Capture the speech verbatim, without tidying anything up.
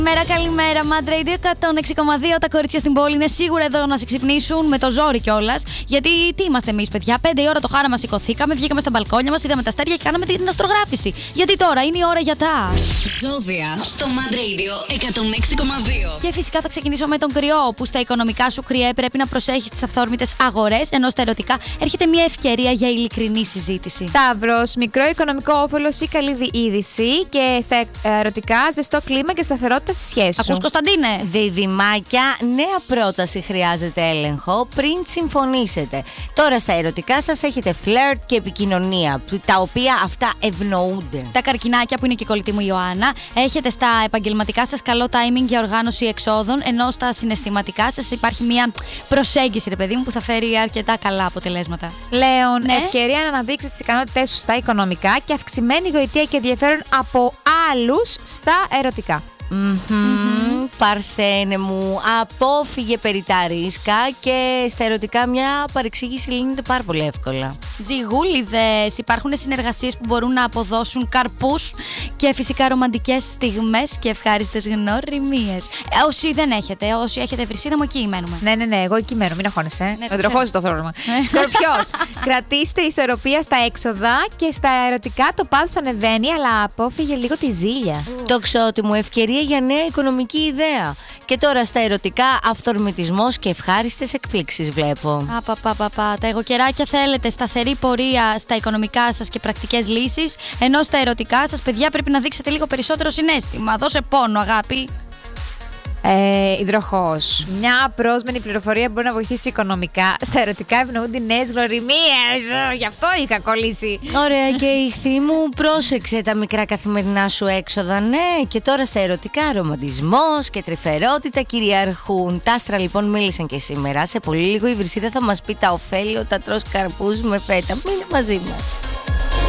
Καλημέρα, καλημέρα. Mad Radio εκατόν έξι κόμμα δύο. Τα κορίτσια στην πόλη είναι σίγουρα εδώ να σε ξυπνήσουν με το ζόρι κιόλας. Γιατί τι είμαστε εμείς, παιδιά. Πέντε η ώρα το χάραμα σηκωθήκαμε, βγήκαμε στα μπαλκόνια μας, είδαμε τα αστέρια και κάναμε την αστρογράφηση. Γιατί τώρα είναι η ώρα για τα ζώδια στο Mad Radio εκατόν έξι κόμμα δύο. Και φυσικά θα ξεκινήσω με τον Κρυό, που στα οικονομικά σου, Κρυέ, πρέπει να προσέχεις τις αυθόρμητες αγορές, ενώ στα ερωτικά έρχεται μια ευκαιρία για ειλικρινή συζήτηση. Ταύρος, μικρό οικονομικό όφελος ή καλή είδηση, και στα ερωτικά ζεστό κλίμα και σταθερότητα στη σχέση σου. Ακούς, Κωνσταντίνε? Διδυμάκια, νέα πρόταση χρειάζεται έλεγχο πριν συμφωνήσετε. Τώρα στα ερωτικά σας έχετε φλερτ και επικοινωνία, τα οποία αυτά ευνοούνται. Τα Καρκινάκια, που είναι και η κολλητή μου Ιωάννα, έχετε στα επαγγελματικά σας καλό timing για οργάνωση εξόδων, ενώ στα συναισθηματικά σας υπάρχει μια προσέγγιση, ρε παιδί μου, που θα φέρει αρκετά καλά αποτελέσματα. Λέων, Ναι. ευκαιρία να αναδείξεις τις ικανότητές σου στα οικονομικά και αυξημένη γοητεία και ενδιαφέρον από άλλους στα ερωτικά. Mm-hmm. Mm-hmm. Παρθένε μου, απόφυγε περί τα ρίσκα και στα ερωτικά μια παρεξήγηση λύνεται πάρα πολύ εύκολα. Ζυγούλιδες, υπάρχουν συνεργασίες που μπορούν να αποδώσουν καρπούς και φυσικά ρομαντικές στιγμές και ευχάριστες γνωριμίες. Ε, όσοι δεν έχετε, όσοι έχετε βρυσίδα μου, εκεί μένουμε. Ναι, ναι, ναι, εγώ εκεί μένω, μην αγχώνεσαι. Ναι, Με τροχώσει το πρόβλημα. Σκορπιός, κρατήστε ισορροπία στα έξοδα και στα ερωτικά το πάθος ανεβαίνει, αλλά απόφυγε λίγο τη ζήλια. Τοξότη μου, ευκαιρία για νέα οικονομική ιδέα. Και τώρα στα ερωτικά, αυθορμητισμός και ευχάριστες εκπλήξεις βλέπω. Απαπαπαπα, τα εγωκεράκια θέλετε σταθερή πορεία στα οικονομικά σας και πρακτικές λύσεις, ενώ στα ερωτικά σας, παιδιά, πρέπει να δείξετε λίγο περισσότερο συναίσθημα. Δώσε πόνο, αγάπη. Ε, υδροχός. Μια απρόσμενη πληροφορία μπορεί να βοηθήσει οικονομικά. Στα ερωτικά ευνοούνται νέες γνωριμίες. Γι' αυτό είχα κολλήσει. Ωραία, και η ηχθή μου, πρόσεξε τα μικρά καθημερινά σου έξοδα. Ναι, και τώρα στα ερωτικά, ρομαντισμός και τρυφερότητα κυριαρχούν. Τα άστρα λοιπόν μίλησαν και σήμερα. Σε πολύ λίγο η Βρυσίδα θα μας πει τα ωφέλη όταν τρως καρπούς με φέτα. Μείνε μαζί μας.